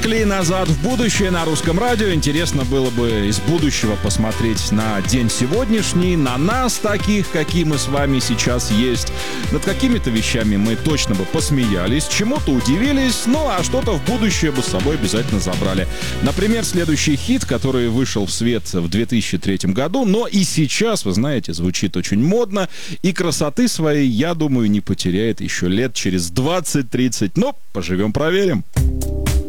Шли назад в будущее на русском радио. Интересно было бы из будущего посмотреть на день сегодняшний, на нас таких, какие мы с вами сейчас есть. Над какими-то вещами мы точно бы посмеялись, чему-то удивились, ну а что-то в будущее бы с собой обязательно забрали. Например, следующий хит, который вышел в свет в 2003 году, но и сейчас, вы знаете, звучит очень модно, и красоты своей, я думаю, не потеряет еще лет через 20-30. Но поживем, проверим.